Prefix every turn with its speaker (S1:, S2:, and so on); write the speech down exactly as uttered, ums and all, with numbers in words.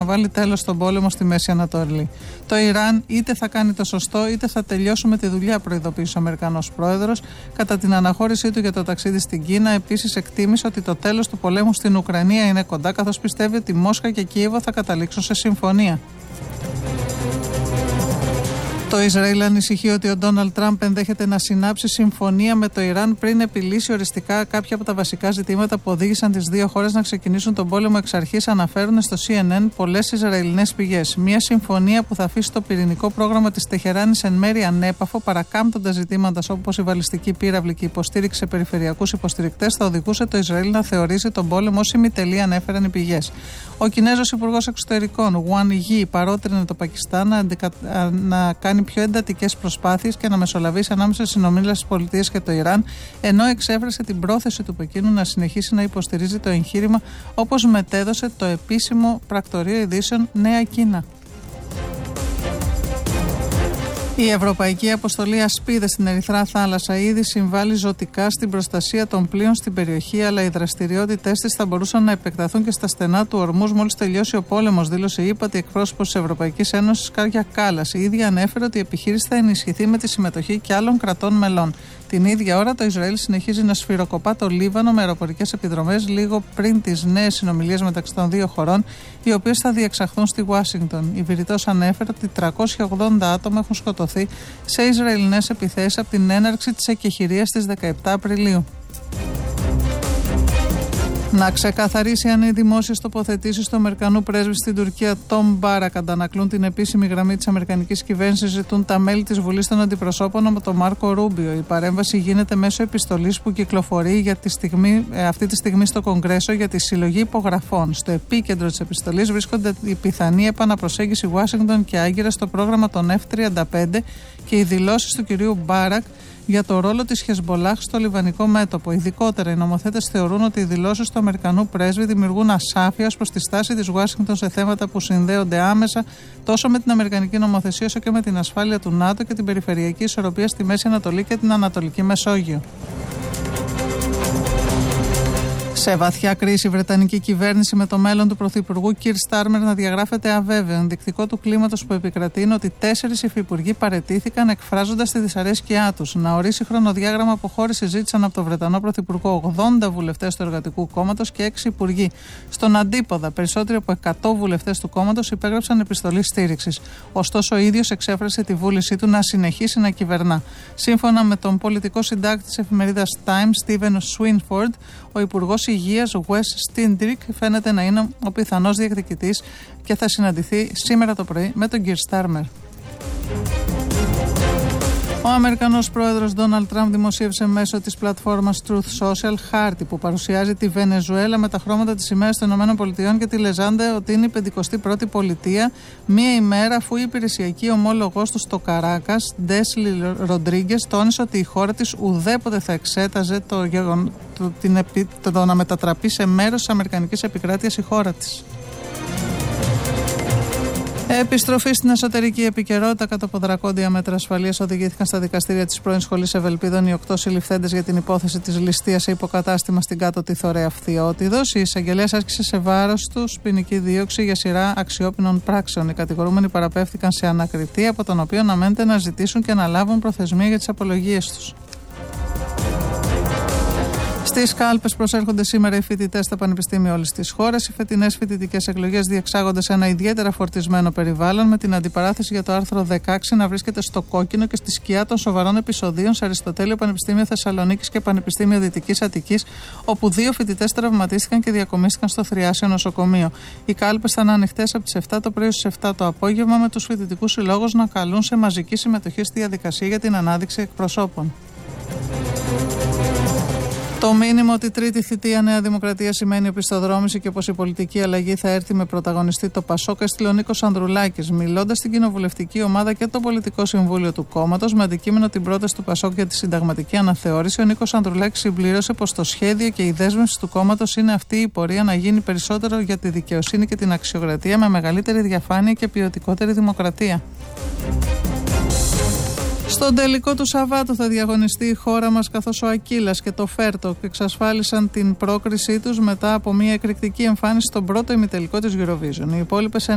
S1: βάλει τέλος στον πόλεμο στη Μέση Ανατολή. Το Ιράν είτε θα κάνει το σωστό, είτε θα τελειώσουμε τη δουλειά, προειδοποίησε ο Αμερικανός πρόεδρος. Κατά την αναχώρησή του για το ταξίδι στην Κίνα, επίσης εκτίμησε ότι το τέλος του πολέμου στην Ουκρανία είναι κοντά, καθώς πιστεύει ότι Μόσχα και Κίεβο θα καταλήξουν σε συμφωνία. Το Ισραήλ ανησυχεί ότι ο Ντόναλντ Τραμπ ενδέχεται να συνάψει συμφωνία με το Ιράν πριν επιλύσει οριστικά κάποια από τα βασικά ζητήματα που οδήγησαν τις δύο χώρες να ξεκινήσουν τον πόλεμο εξ αρχής, αναφέρουν στο σι εν εν πολλές Ισραηλινές πηγές. Μια συμφωνία που θα αφήσει το πυρηνικό πρόγραμμα της Τεχεράνης εν μέρει ανέπαφο, παρακάμπτοντας ζητήματα όπως η βαλιστική πύραυλη και η υποστήριξη σε περιφερειακούς υποστηρικτές, θα οδηγούσε το Ισραήλ να θεωρήσει τον πόλεμο ως ημιτελή, ανέφεραν οι πηγές. Ο Κινέζος Υπουργός Εξωτερικών, Γουάν Γι, παρότρινε το Πακιστάν να, αντικα... να κάνει πιο εντατικές προσπάθειες και να μεσολαβήσει ανάμεσα στις ΗΠΑ και το Ιράν, ενώ εξέφρασε την πρόθεση του Πεκίνου να συνεχίσει να υποστηρίζει το εγχείρημα, όπως μετέδωσε το επίσημο πρακτορείο ειδήσεων Νέα Κίνα. Η Ευρωπαϊκή Αποστολή Ασπίδες στην Ερυθρά Θάλασσα ήδη συμβάλλει ζωτικά στην προστασία των πλοίων στην περιοχή, αλλά οι δραστηριότητές της θα μπορούσαν να επεκταθούν και στα στενά του Ορμούζ μόλις τελειώσει ο πόλεμος, δήλωσε η ύπατη εκπρόσωπος της Ευρωπαϊκής Ένωσης Κάρια Κάλλας. Η ίδια ανέφερε ότι η επιχείρηση θα ενισχυθεί με τη συμμετοχή και άλλων κρατών μελών. Την ίδια ώρα, το Ισραήλ συνεχίζει να σφυροκοπά το Λίβανο με αεροπορικές επιδρομές λίγο πριν τις νέες συνομιλίες μεταξύ των δύο χωρών, οι οποίες θα διεξαχθούν στη Ουάσιγκτον. Η Βηρητός ανέφερε ότι τριακόσια ογδόντα άτομα έχουν σκοτωθεί σε Ισραηλινές επιθέσεις από την έναρξη της εκεχηρίας στις δεκαεπτά Απριλίου. Να ξεκαθαρίσει αν οι δημόσιες τοποθετήσεις του Αμερικανού πρέσβη στην Τουρκία, Τόμ Μπάρακ, αντανακλούν την επίσημη γραμμή της Αμερικανικής κυβέρνησης, ζητούν τα μέλη της Βουλής των Αντιπροσώπων από τον Μάρκο Ρούμπιο. Η παρέμβαση γίνεται μέσω επιστολής που κυκλοφορεί για τη στιγμή, αυτή τη στιγμή στο Κογκρέσο για τη συλλογή υπογραφών. Στο επίκεντρο της επιστολής βρίσκονται η πιθανή επαναπροσέγγιση Ουάσιγκτον και Άγκυρα στο πρόγραμμα των εφ τριάντα πέντε και οι δηλώσεις του κυρίου Μπάρακ για το ρόλο της Χεσμπολάχ στο λιβανικό μέτωπο. Ειδικότερα, οι νομοθέτες θεωρούν ότι οι δηλώσεις του Αμερικανού πρέσβη δημιουργούν ασάφεια ως προς τη στάση της Ουάσιγκτον σε θέματα που συνδέονται άμεσα τόσο με την Αμερικανική νομοθεσία όσο και με την ασφάλεια του ΝΑΤΟ και την περιφερειακή ισορροπία στη Μέση Ανατολή και την Ανατολική Μεσόγειο. Σε βαθιά κρίση, η Βρετανική κυβέρνηση με το μέλλον του Πρωθυπουργού Κιρ Στάρμερ να διαγράφεται αβέβαιο. Ενδεικτικό του κλίματος που επικρατεί είναι ότι τέσσερις υφυπουργοί παραιτήθηκαν εκφράζοντας τη δυσαρέσκειά τους. Να ορίσει χρονοδιάγραμμα αποχώρηση ζήτησαν από τον Βρετανό Πρωθυπουργό ογδόντα βουλευτές του Εργατικού Κόμματος και έξι υπουργοί. Στον αντίποδα, περισσότεροι από εκατό βουλευτές του κόμματος υπέγραψαν επιστολή στήριξης. Ωστόσο, ο ίδιος εξέφρασε τη βούλησή του να συνεχίσει να κυβερνά. Σύμφωνα με τον πολιτικό συντάκτη της εφημερίδας Times, Stephen Swinford, ο Υπουργός Υγείας Wes Stindrick φαίνεται να είναι ο πιθανός διεκδικητής και θα συναντηθεί σήμερα το πρωί με τον Κιρ Στάρμερ. Ο Αμερικανός πρόεδρος Ντόναλντ Τραμπ δημοσίευσε μέσω της πλατφόρμας Truth Social χάρτη που παρουσιάζει τη Βενεζουέλα με τα χρώματα της σημαίας των ΗΠΑ και τη λεζάντα ότι είναι η πενηκοστή πρώτη πολιτεία, μία ημέρα αφού η υπηρεσιακή ομόλογός του στο Καράκας, Ντέσλι Ροντρίγκες, τόνισε ότι η χώρα της ουδέποτε θα εξέταζε το, γεγον... το, την επί... το να μετατραπεί σε μέρος της Αμερικανικής επικράτειας η χώρα της. Επιστροφή στην εσωτερική επικαιρότητα. Κάτω από δρακόντια μέτρα ασφαλείας οδηγήθηκαν στα δικαστήρια της πρώην Σχολής Ευελπίδων οι οκτώ συλληφθέντες για την υπόθεση της ληστείας σε υποκατάστημα στην Κάτω Τιθωρέα Φθιώτιδος. Η εισαγγελέας άσκησε σε βάρος τους ποινική δίωξη για σειρά αξιόπινων πράξεων. Οι κατηγορούμενοι παραπέμφθηκαν σε ανακριτή, από τον οποίο αναμένεται να ζητήσουν και να λάβουν προθεσμία για τις απολογίες τους. Στις κάλπες προσέρχονται σήμερα οι φοιτητές στα πανεπιστήμια όλης της χώρας. Οι φετινές φοιτητικές εκλογές διεξάγονται σε ένα ιδιαίτερα φορτισμένο περιβάλλον, με την αντιπαράθεση για το άρθρο δεκαέξι να βρίσκεται στο κόκκινο και στη σκιά των σοβαρών επεισοδίων σε Αριστοτέλειο Πανεπιστήμιο Θεσσαλονίκης και Πανεπιστήμιο Δυτικής Αττικής, όπου δύο φοιτητές τραυματίστηκαν και διακομίστηκαν στο Θριάσιο Νοσοκομείο. Οι κάλπες θα είναι ανοιχτές από τις επτά το πρωί στις επτά το απόγευμα, με τους φοιτητικούς συλλόγους να καλούν σε μαζική συμμετοχή στη διαδικασία για την ανάδειξη εκπροσώπων. Το μήνυμα ότι η τρίτη θητεία Νέα Δημοκρατία σημαίνει οπισθοδρόμηση και πως η πολιτική αλλαγή θα έρθει με πρωταγωνιστή το Πασόκ έστειλε ο Νίκος Ανδρουλάκης, μιλώντας στην κοινοβουλευτική ομάδα και το πολιτικό συμβούλιο του κόμματος με αντικείμενο την πρόταση του Πασόκ για τη συνταγματική αναθεώρηση. Ο Νίκος Ανδρουλάκης συμπλήρωσε πως το σχέδιο και η δέσμευση του κόμματος είναι αυτή η πορεία να γίνει περισσότερο για τη δικαιοσύνη και την αξιοκρατία με μεγαλύτερη διαφάνεια και ποιοτικότερη δημοκρατία. Στον τελικό του Σαββάτου θα διαγωνιστεί η χώρα μας, καθώς ο Ακύλας και το Φέρτο εξασφάλισαν την πρόκρισή τους μετά από μια εκρηκτική εμφάνιση στον πρώτο ημιτελικό της Eurovision. Οι υπόλοιπες